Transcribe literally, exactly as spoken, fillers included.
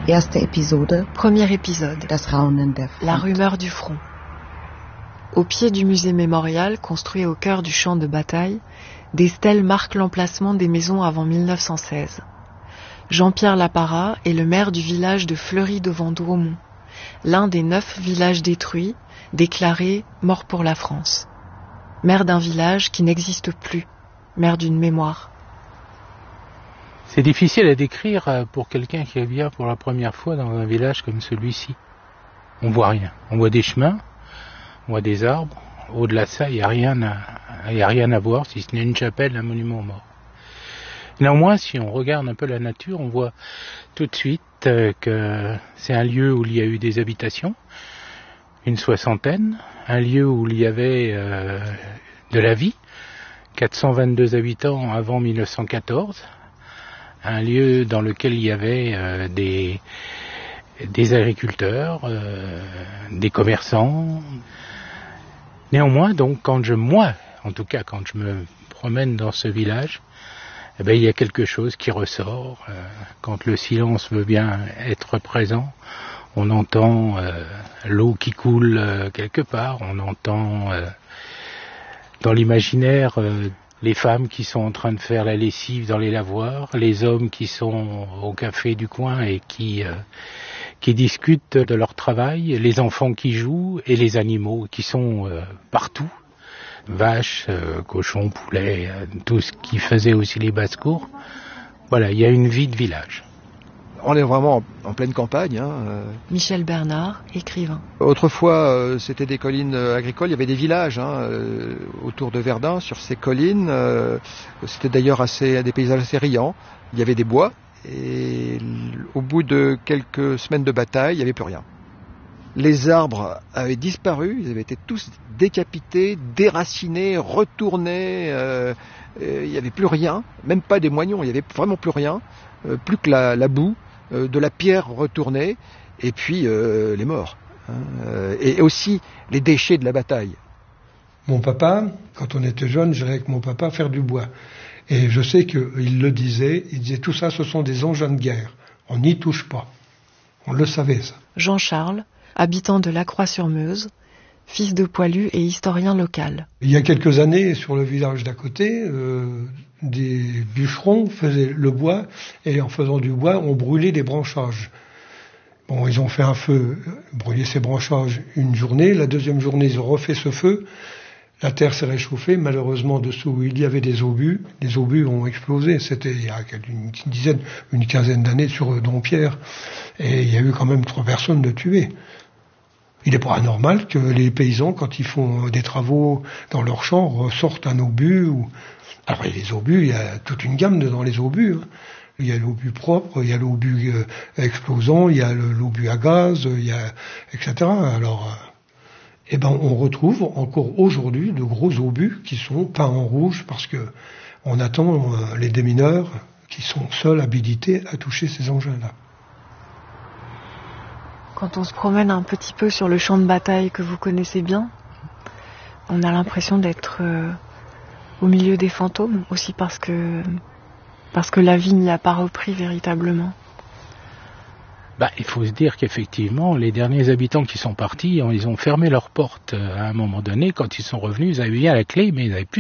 Erster Episode. Premier épisode. Das Raunen der Front. La rumeur du front. Au pied du musée mémorial, construit au cœur du champ de bataille, des stèles marquent l'emplacement des maisons avant mille neuf cent seize. Jean-Pierre Lapparat est le maire du village de Fleury-devant-Douaumont, l'un des neuf villages détruits, déclarés morts pour la France. Maire d'un village qui n'existe plus, maire d'une mémoire. C'est difficile à décrire pour quelqu'un qui vient pour la première fois dans un village comme celui-ci. On voit rien. On voit des chemins, on voit des arbres. Au-delà de ça, il n'y a rien à, il y a rien à voir, si ce n'est une chapelle, un monument aux morts. Néanmoins, si on regarde un peu la nature, on voit tout de suite que c'est un lieu où il y a eu des habitations, une soixantaine, un lieu où il y avait euh, de la vie, quatre cent vingt-deux habitants avant mille neuf cent quatorze, un lieu dans lequel il y avait euh, des, des agriculteurs, euh, des commerçants. Néanmoins, donc, quand je, moi, en tout cas, quand je me promène dans ce village, eh ben, il y a quelque chose qui ressort. Euh, quand le silence veut bien être présent, on entend euh, l'eau qui coule euh, quelque part, on entend euh, dans l'imaginaire euh, les femmes qui sont en train de faire la lessive dans les lavoirs, les hommes qui sont au café du coin et qui, euh, qui discutent de leur travail, les enfants qui jouent et les animaux qui sont euh, partout. Vaches, euh, cochons, poulets, euh, tout ce qui faisait aussi les basses-cours. Voilà, il y a une vie de village. On est vraiment en, en pleine campagne. Hein. Michel Bernard, écrivain. Autrefois, euh, c'était des collines agricoles, il y avait des villages hein, euh, autour de Verdun, sur ces collines. Euh, c'était d'ailleurs assez, des paysages assez riants. Il y avait des bois, et au bout de quelques semaines de bataille, il n'y avait plus rien. Les arbres avaient disparu, ils avaient été tous décapités, déracinés, retournés. Euh, il n'y avait plus rien, même pas des moignons, il n'y avait vraiment plus rien, euh, plus que la, la boue, euh, de la pierre retournée, et puis euh, les morts. Hein, euh, et aussi les déchets de la bataille. Mon papa, quand on était jeune, j'allais avec mon papa faire du bois. Et je sais qu'il le disait, il disait tout ça, ce sont des engins de guerre. On n'y touche pas. On le savait, ça. Jean-Charles, habitant de Lacroix-sur-Meuse, fils de poilu et historien local. Il y a quelques années, sur le village d'à côté, euh, des bûcherons faisaient le bois, et en faisant du bois, on brûlait des branchages. Bon, ils ont fait un feu, brûlé ces branchages une journée, la deuxième journée, ils ont refait ce feu, la terre s'est réchauffée, malheureusement, dessous, il y avait des obus, les obus ont explosé, c'était il y a une dizaine, une quinzaine d'années sur Dompierre, et il y a eu quand même trois personnes de tuées. Il n'est pas anormal que les paysans, quand ils font des travaux dans leur champ, ressortent un obus. Ou... Alors, les obus, il y a toute une gamme dans les obus. Hein. Il y a l'obus propre, il y a l'obus euh, explosant, il y a le, l'obus à gaz, il y a, et cetera. Alors, euh, eh ben, on retrouve encore aujourd'hui de gros obus qui sont peints en rouge parce que on attend euh, les démineurs qui sont seuls habilités à toucher ces engins-là. Quand on se promène un petit peu sur le champ de bataille que vous connaissez bien, on a l'impression d'être euh, au milieu des fantômes, aussi parce que, parce que la vie n'y a pas repris véritablement. Bah, il faut se dire qu'effectivement, les derniers habitants qui sont partis, ils ont fermé leurs portes à un moment donné. Quand ils sont revenus, ils avaient bien la clé, mais ils n'avaient plus